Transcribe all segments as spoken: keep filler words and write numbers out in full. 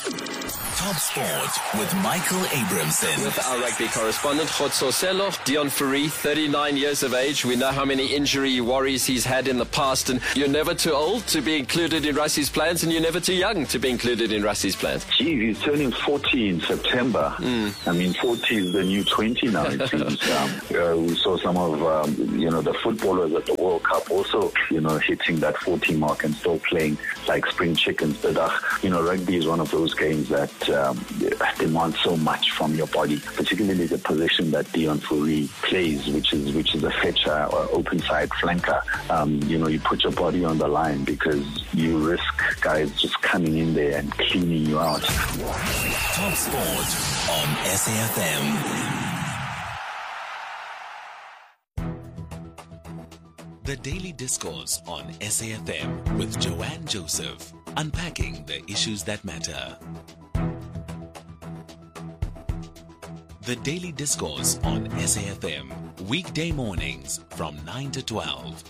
Top Sport with Michael Abramson. With our rugby correspondent, Khotsoselo Deon Fourie, thirty-nine years of age. We know how many injury worries he's had in the past, and you're never too old to be included in Rassie's plans, and you're never too young to be included in Rassie's plans. Gee, he's turning forty in September. Mm. I mean, forty is the new twenty now, it seems. um, uh, we saw some of, um, you know, the footballers at the World Cup also, you know, hitting that forty mark and still playing like spring chickens. But, uh, you know, rugby is one of those games that um, demands so much from your body, particularly the position that Deon Fourie plays, which is which is a fetcher or open side flanker. Um, you know, you put your body on the line because you risk guys just coming in there and cleaning you out. Top Sport on S A F M. The Daily Discourse on S A F M with Joanne Joseph, unpacking the issues that matter. The Daily Discourse on S A F M, weekday mornings from nine to twelve.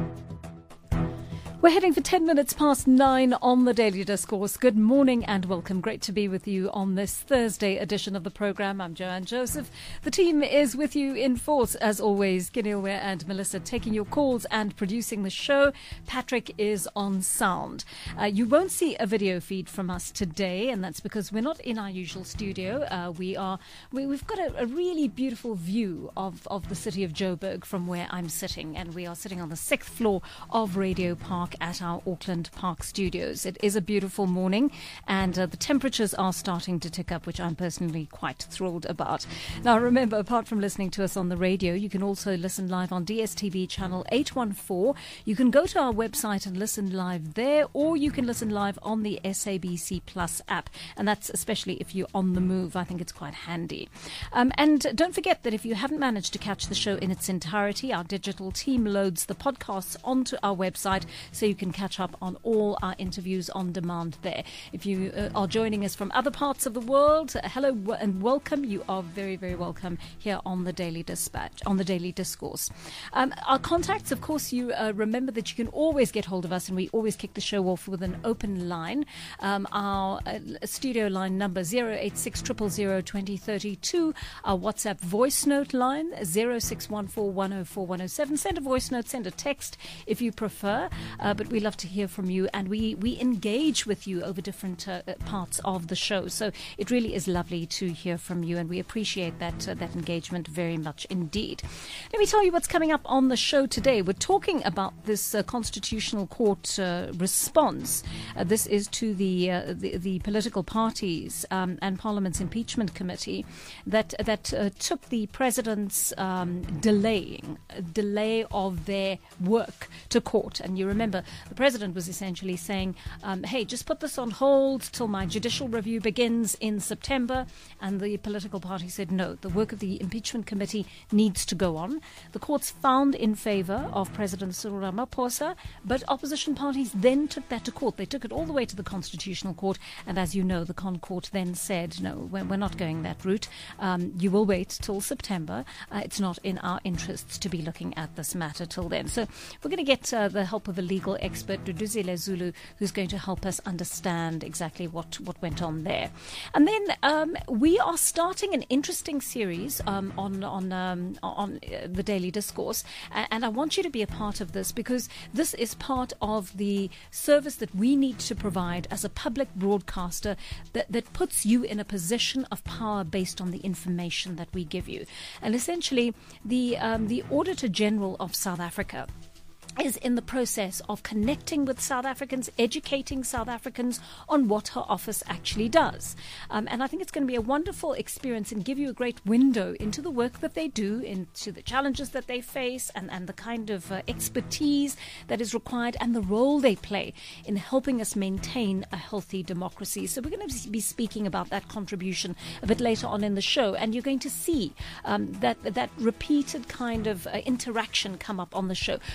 We're heading for ten minutes past nine on the Daily Discourse. Good morning and welcome. Great to be with you on this Thursday edition of the programme. I'm Joanne Joseph. The team is with you in force, as always. Ginilwe and Melissa taking your calls and producing the show. Patrick is on sound. Uh, you won't see a video feed from us today, and that's because we're not in our usual studio. Uh, we are, we, we've got a, a really beautiful view of, of the city of Joburg from where I'm sitting, and we are sitting on the sixth floor of Radio Park at our Auckland Park studios. It is a beautiful morning, and uh, the temperatures are starting to tick up, which I'm personally quite thrilled about. Now remember, apart from listening to us on the radio, you can also listen live on D S T V channel eight one four. You can go to our website and listen live there, or you can listen live on the S A B C Plus app, and that's especially if you're on the move. I think it's quite handy. Um, and don't forget that if you haven't managed to catch the show in its entirety, our digital team loads the podcasts onto our website, so you can catch up on all our interviews on demand there. If you uh, are joining us from other parts of the world, uh, hello w- and welcome. You are very, very welcome here on the Daily Dispatch, on the Daily Discourse. Um, our contacts, of course, you uh, remember that you can always get hold of us, and we always kick the show off with an open line. Um, our uh, studio line number zero eight six zero zero zero two zero three two. Our WhatsApp voice note line zero six one four one zero four one zero seven. Send a voice note, send a text if you prefer. Uh, but we love to hear from you, and we, we engage with you over different uh, parts of the show. So it really is lovely to hear from you, and we appreciate that uh, that engagement very much indeed. Let me tell you what's coming up on the show today. We're talking about this uh, Constitutional Court uh, response. Uh, this is to the, uh, the the political parties um, and Parliament's impeachment committee that that uh, took the president's um, delaying delay of their work to court. And you remember, the president was essentially saying, um, hey, just put this on hold till my judicial review begins in September. And the political party said, no, the work of the impeachment committee needs to go on. The courts found in favor of President Cyril Ramaphosa, but opposition parties then took that to court. They took it all the way to the Constitutional Court. And as you know, the Con Court then said, no, we're, we're not going that route. Um, you will wait till September. Uh, it's not in our interests to be looking at this matter till then. So we're going to get uh, the help of a legal expert, Duduzile Zulu, who's going to help us understand exactly what, what went on there. And then um, we are starting an interesting series um, on on um, on uh, the Daily Discourse, and, and I want you to be a part of this, because this is part of the service that we need to provide as a public broadcaster that, that puts you in a position of power based on the information that we give you. And essentially, the um, the Auditor General of South Africa is in the process of connecting with South Africans, educating South Africans on what her office actually does. Um, and I think it's going to be a wonderful experience and give you a great window into the work that they do, into the challenges that they face, and, and the kind of uh, expertise that is required, and the role they play in helping us maintain a healthy democracy. So we're going to be speaking about that contribution a bit later on in the show, and you're going to see um, that, that repeated kind of uh, interaction come up on the show. We'd love you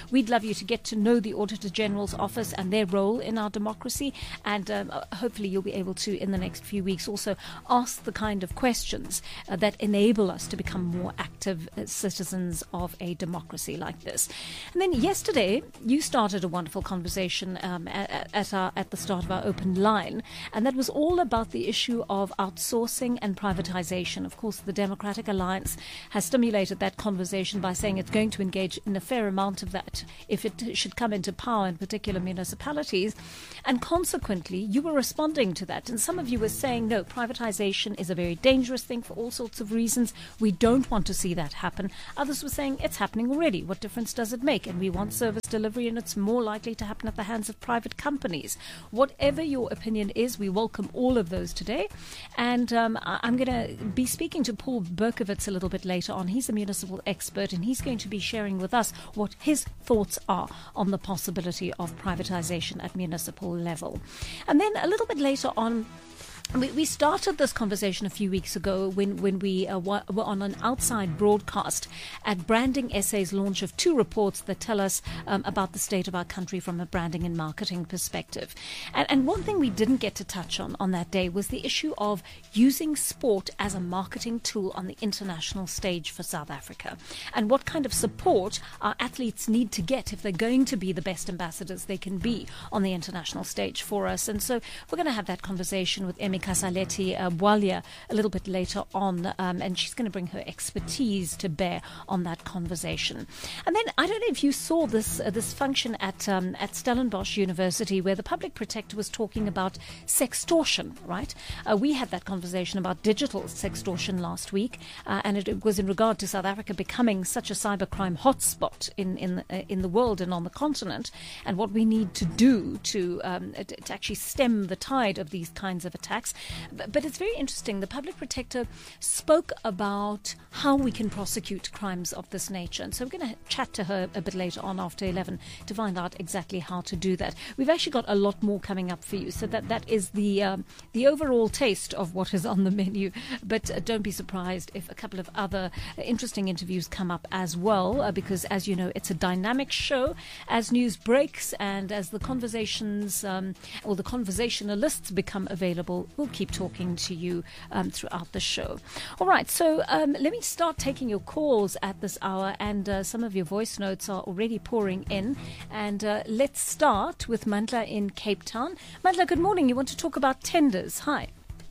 you to get to know the Auditor General's office and their role in our democracy. And um, hopefully you'll be able to, in the next few weeks, also ask the kind of questions uh, that enable us to become more active uh, citizens of a democracy like this. And then yesterday, you started a wonderful conversation um, at, at, our, at the start of our open line, and that was all about the issue of outsourcing and privatization. Of course, the Democratic Alliance has stimulated that conversation by saying it's going to engage in a fair amount of that if it should come into power in particular municipalities. And consequently, you were responding to that. And some of you were saying, no, privatization is a very dangerous thing for all sorts of reasons. We don't want to see that happen. Others were saying it's happening already. What difference does it make? And we want service delivery, and it's more likely to happen at the hands of private companies. Whatever your opinion is, we welcome all of those today. And um, I'm going to be speaking to Paul Berkowitz a little bit later on. He's a municipal expert, and he's going to be sharing with us what his thoughts are on the possibility of privatization at municipal level. And then a little bit later on, We, we started this conversation a few weeks ago when, when we uh, were on an outside broadcast at Branding S A's launch of two reports that tell us um, about the state of our country from a branding and marketing perspective. And, and one thing we didn't get to touch on on that day was the issue of using sport as a marketing tool on the international stage for South Africa, and what kind of support our athletes need to get if they're going to be the best ambassadors they can be on the international stage for us. And so we're going to have that conversation with Emmy Kasaleti uh, Bwalia a little bit later on, um, and she's going to bring her expertise to bear on that conversation. And then I don't know if you saw this uh, this function at um, at Stellenbosch University where the public protector was talking about sextortion, right? Uh, we had that conversation about digital sextortion last week, uh, and it, it was in regard to South Africa becoming such a cybercrime hotspot in in the, uh, in the world and on the continent, and what we need to do to um, to actually stem the tide of these kinds of attacks. But, but it's very interesting. The public protector spoke about how we can prosecute crimes of this nature. And so we're going to chat to her a bit later on after eleven to find out exactly how to do that. We've actually got a lot more coming up for you. So that, that is the um, the overall taste of what is on the menu. But uh, don't be surprised if a couple of other uh, interesting interviews come up as well, uh, because as you know, it's a dynamic show. As news breaks and as the conversations um, or the conversationalists become available, we'll keep talking to you um, throughout the show. All right, so um, let me start taking your calls at this hour, and uh, some of your voice notes are already pouring in. And uh, let's start with Mandla in Cape Town. Mandla, good morning. You want to talk about tenders? Hi.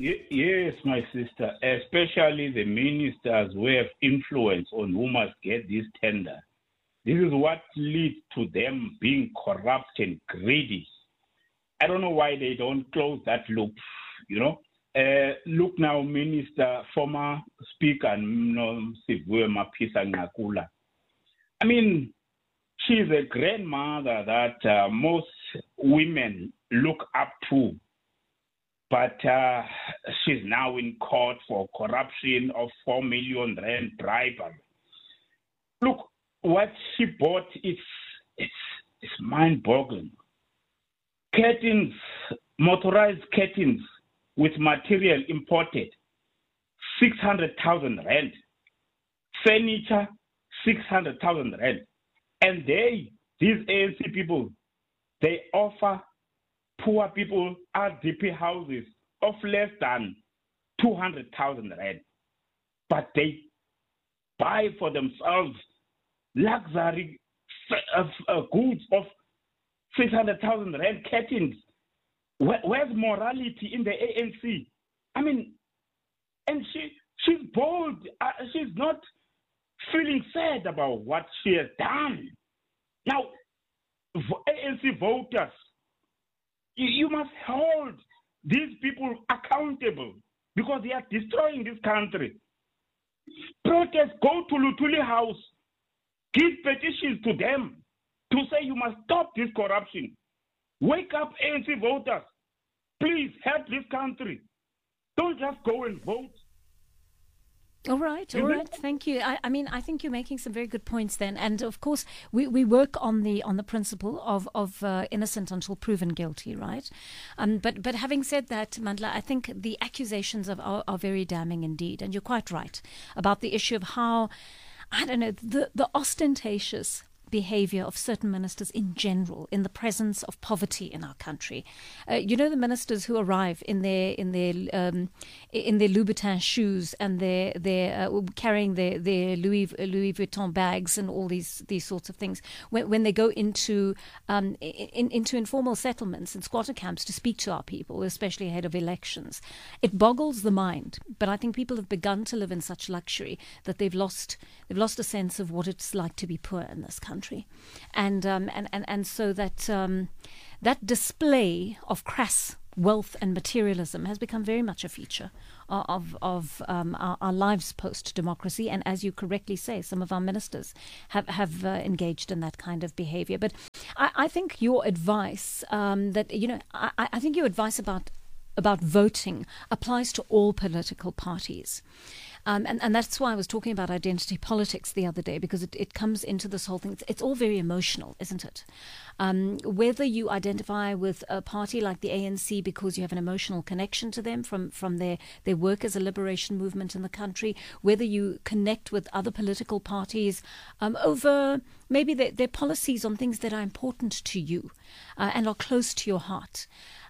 Yes, my sister, especially the ministers who have influence on who must get this tender. This is what leads to them being corrupt and greedy. I don't know why they don't close that loop. You know, uh, look now, Minister, former Speaker, you know, Sivuyo Mapisa Ngakula. I mean, she's a grandmother that uh, most women look up to, but uh, she's now in court for corruption of four million rand bribery. Look, what she bought is it's, it's mind-boggling. Curtains, motorized curtains, with material imported, six hundred thousand rand. Furniture, six hundred thousand rand. And they, these A N C people, they offer poor people R D P houses of less than two hundred thousand rand. But they buy for themselves luxury uh, uh, goods of six hundred thousand rand curtains. Where, where's morality in the A N C? I mean, and she she's bold. Uh, she's not feeling sad about what she has done. Now, A N C voters, you, you must hold these people accountable because they are destroying this country. Protest, go to Luthuli House, give petitions to them to say you must stop this corruption. Wake up, A N C voters. Please help this country. Don't just go and vote. All right, all right. Thank you. I, I mean, I think you're making some very good points then. And of course, we, we work on the on the principle of of uh, innocent until proven guilty, right? Um, but but having said that, Mandla, I think the accusations of are, are very damning indeed. And you're quite right about the issue of how, I don't know, the the ostentatious behavior of certain ministers in general in the presence of poverty in our country. Uh, you know, the ministers who arrive in their in their um, in their Louboutin shoes and their their uh, carrying their their Louis Louis Vuitton bags and all these these sorts of things when when they go into um, in, into informal settlements and squatter camps to speak to our people, especially ahead of elections. It boggles the mind, but I think people have begun to live in such luxury that they've lost they've lost a sense of what it's like to be poor in this country, and um, and, and and so that um, that display of crass wealth and materialism has become very much a feature of of um, our, our lives post democracy, and as you correctly say, some of our ministers have have uh, engaged in that kind of behaviour. But I, I think your advice um, that you know I, I think your advice about about voting applies to all political parties. Um, and, and that's why I was talking about identity politics the other day, because it, it comes into this whole thing. It's, it's all very emotional, isn't it? Um, whether you identify with a party like the A N C because you have an emotional connection to them from, from their, their work as a liberation movement in the country, whether you connect with other political parties um, over maybe their, their policies on things that are important to you uh, and are close to your heart.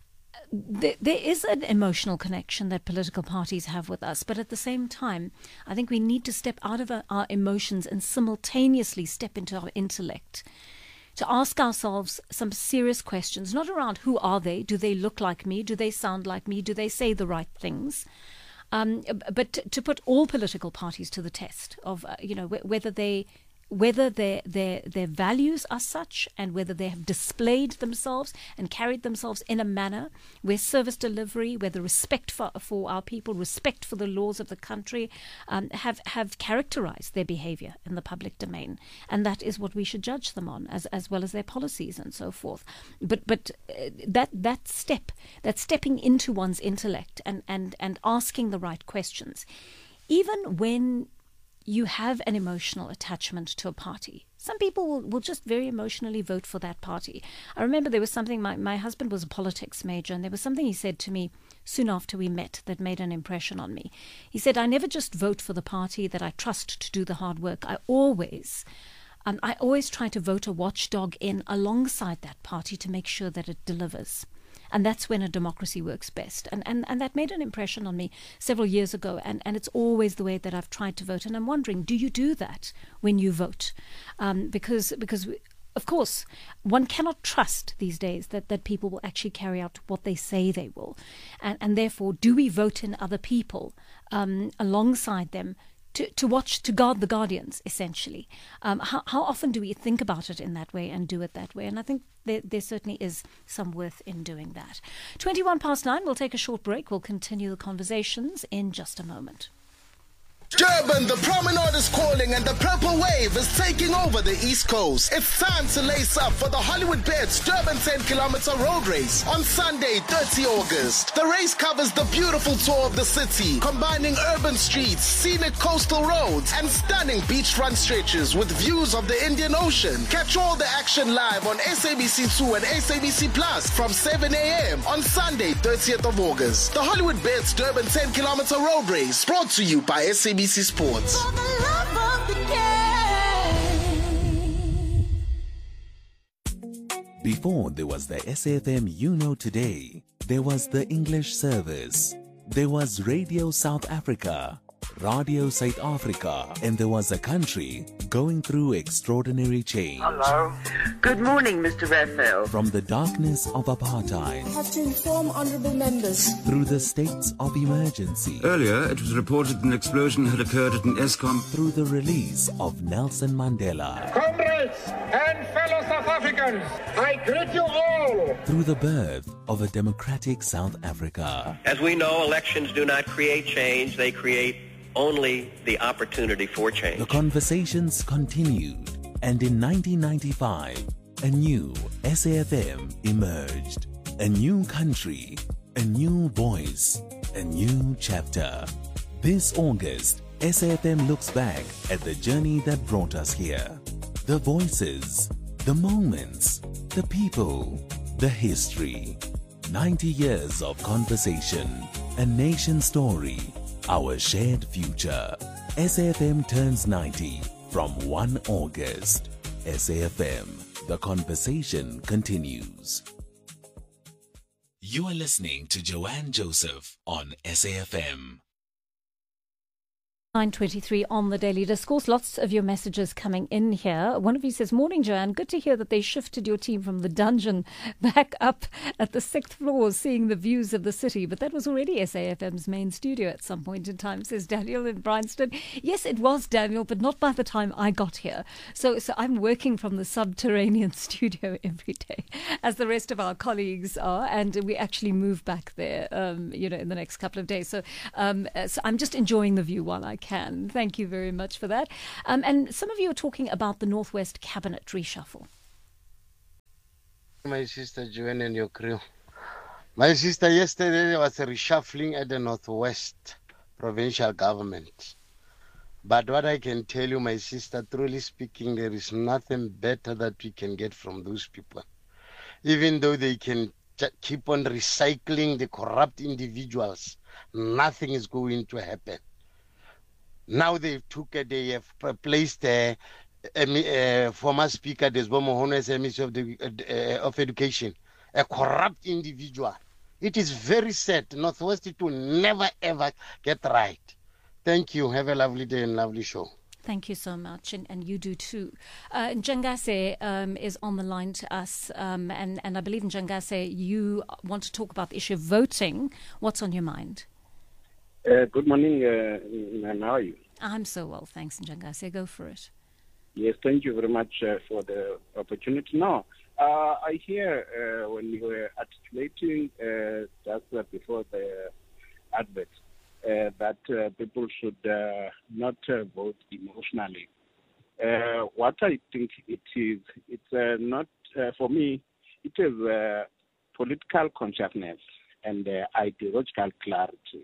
There, there is an emotional connection that political parties have with us, but at the same time, I think we need to step out of our, our emotions and simultaneously step into our intellect to ask ourselves some serious questions, not around who are they, do they look like me, do they sound like me, do they say the right things, um, but to, to put all political parties to the test of, uh, you know, wh- whether they whether their, their their values are such and whether they have displayed themselves and carried themselves in a manner where service delivery, where the respect for, for our people, respect for the laws of the country um, have, have characterized their behavior in the public domain. And that is what we should judge them on, as as well as their policies and so forth. But but uh, that that step, that stepping into one's intellect and, and, and asking the right questions, even when you have an emotional attachment to a party. Some people will, will just very emotionally vote for that party. I remember there was something, my, my husband was a politics major, and there was something he said to me soon after we met that made an impression on me. He said, I never just vote for the party that I trust to do the hard work. I always, um, I always try to vote a watchdog in alongside that party to make sure that it delivers. And that's when a democracy works best. And, and and that made an impression on me several years ago. And, and it's always the way that I've tried to vote. And I'm wondering, do you do that when you vote? Um, because, because we, of course, one cannot trust these days that, that people will actually carry out what they say they will. And, and therefore, do we vote in other people um, alongside them to, to watch, to guard the guardians, essentially? Um, how, how often do we think about it in that way and do it that way? And I think there, there certainly is some worth in doing that. twenty-one past nine, we'll take a short break. We'll continue the conversations in just a moment. Durban, the promenade is calling and the purple wave is taking over the East Coast. It's time to lace up for the Hollywood Bets Durban ten kilometer road race on Sunday, thirtieth of August. The race covers the beautiful tour of the city, combining urban streets, scenic coastal roads, and stunning beachfront stretches with views of the Indian Ocean. Catch all the action live on S A B C two and S A B C Plus from seven a.m. on Sunday, thirtieth of August. The Hollywood Bets Durban ten kilometer road race, brought to you by S A B C Sports. For the love of the game. Before there was the S A F M You Know Today, there was the English service, there was Radio South Africa, Radio South Africa, and there was a country going through extraordinary change. Hello. Good morning, Mister Raphael. From the darkness of apartheid, I have to inform honourable members, through the states of emergency. Earlier, it was reported an explosion had occurred at an ESCOM. Through the release of Nelson Mandela. Comrades and fellow South Africans, I greet you all. Through the birth of a democratic South Africa. As we know, elections do not create change, they create only the opportunity for change. The conversations continued, and in nineteen ninety-five, a new S A F M emerged. A new country, a new voice, a new chapter. This August, S A F M looks back at the journey that brought us here. The voices, the moments, the people, the history. ninety years of conversation, a nation story, our shared future. S A F M turns ninety from first of August. S A F M. The conversation continues. You are listening to Joanne Joseph on S A F M. nine twenty-three on the Daily Discourse. Lots of your messages coming in here. One of you says, morning, Joanne. Good to hear that they shifted your team from the dungeon back up at the sixth floor, seeing the views of the city. But that was already S A F M's main studio at some point in time, says Daniel in Bryanston. Yes, it was, Daniel, but not by the time I got here. So, so I'm working from the subterranean studio every day, as the rest of our colleagues are. And we actually move back there, um, you know, in the next couple of days. So, um, so I'm just enjoying the view while I can. Thank you very much for that. Um, and some of you are talking about the Northwest Cabinet reshuffle. My sister Joanne and your crew. My sister, yesterday there was a reshuffling at the Northwest provincial government. But what I can tell you, my sister, truly speaking, there is nothing better that we can get from those people. Even though they can keep on recycling the corrupt individuals, nothing is going to happen. Now they took a, they have placed a, a, a former speaker, Desmond Mohono, as Minister of, the, uh, of Education, a corrupt individual. It is very sad. Northwest, it will never ever get right. Thank you. Have a lovely day and lovely show. Thank you so much, and, and you do too. Uh, Njangase um, is on the line to us, um, and, and I believe, Njangase, you want to talk about the issue of voting. What's on your mind? Uh, good morning, uh, and how are you? I'm so well, thanks, Njangase. Go for it. Yes, thank you very much uh, for the opportunity. Now, uh, I hear uh, when you were articulating uh, just uh, before the advert uh, that uh, people should uh, not uh, vote emotionally. Uh, what I think it is, it's uh, not, uh, for me, it is uh, political consciousness and uh, ideological clarity.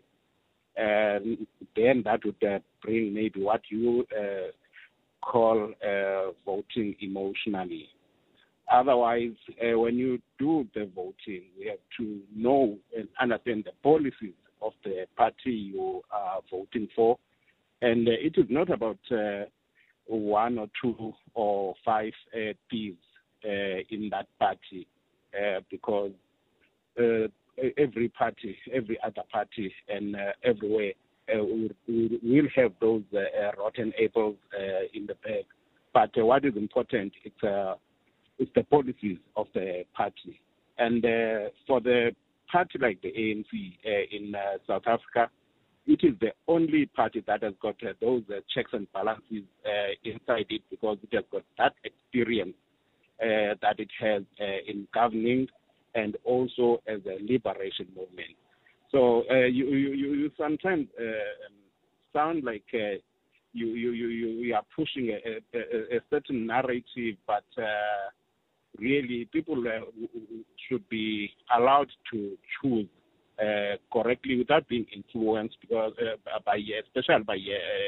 And then that would uh, bring maybe what you uh, call uh, voting emotionally. Otherwise, uh, when you do the voting, you have to know and understand the policies of the party you are voting for. And uh, it is not about uh, one or two or five uh, Ps uh, in that party, uh, because uh, every party, every other party, and uh, everywhere uh, will, will have those uh, rotten apples uh, in the bag. But uh, what is important is uh, it's the policies of the party. And uh, for the party like the A N C uh, in uh, South Africa, it is the only party that has got uh, those uh, checks and balances uh, inside it, because it has got that experience uh, that it has uh, in governing, and also as a liberation movement. So uh, you, you, you sometimes uh, sound like uh, you, you, you, you are pushing a, a, a certain narrative, but uh, really people uh, should be allowed to choose uh, correctly without being influenced, because uh, by especially by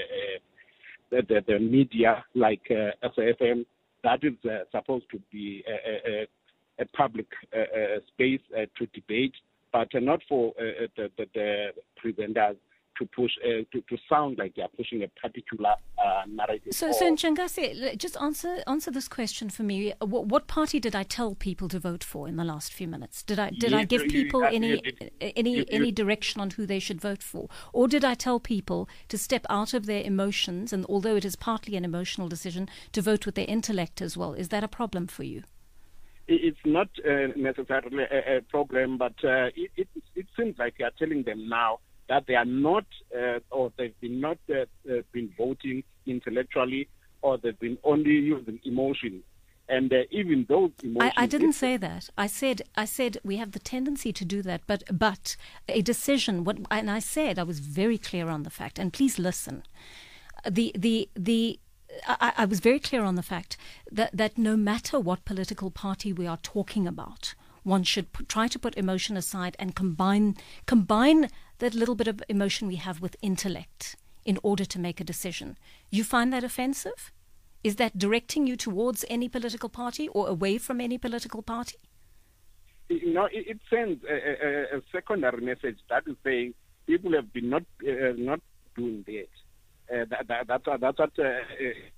uh, uh, the, the media like uh, S A F M, that is uh, supposed to be a, a, a public uh, uh, space uh, to debate, but uh, not for uh, the, the, the presenters to push, uh, to, to sound like they are pushing a particular uh, narrative. So, so Njangase, just answer answer this question for me. What, what party did I tell people to vote for in the last few minutes? Did I did you, I give you, people you, any you, you, any you, any direction on who they should vote for, or did I tell people to step out of their emotions, and although it is partly an emotional decision, to vote with their intellect as well? Is that a problem for you? It's not uh, necessarily a, a problem, but uh, it, it it seems like you are telling them now that they are not, uh, or they've been not uh, uh, been voting intellectually, or they've been only using emotion, and uh, even those emotions. I, I didn't say that. I said I said we have the tendency to do that, but but a decision. What and I said I was very clear on the fact, and please listen. The the the. I, I was very clear on the fact that, that no matter what political party we are talking about, one should put, try to put emotion aside and combine combine that little bit of emotion we have with intellect in order to make a decision. You find that offensive? Is that directing you towards any political party or away from any political party? You know, it, it sends a, a, a secondary message that is saying people have been not uh, not doing that. Uh, that, that, that's, that's what uh,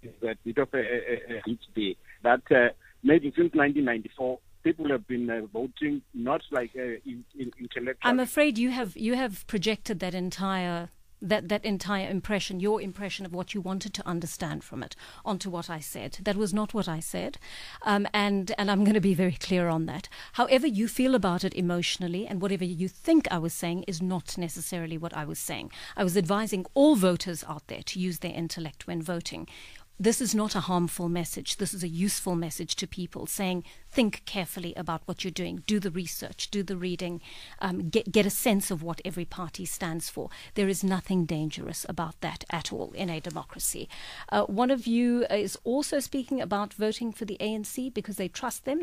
is a bit of a, a, a rich day. That uh, maybe since nineteen ninety-four, people have been uh, voting not like uh, in, in intellectual. I'm afraid you have you have projected that entire that that entire impression, your impression of what you wanted to understand from it, onto what I said. That was not what I said, um, and and I'm going to be very clear on that. However you feel about it emotionally, and whatever you think I was saying is not necessarily what I was saying. I was advising all voters out there to use their intellect when voting. This is not a harmful message. This is a useful message to people, saying, think carefully about what you're doing. Do the research, do the reading, um, get, get a sense of what every party stands for. There is nothing dangerous about that at all in a democracy. Uh, one of you is also speaking about voting for the A N C because they trust them.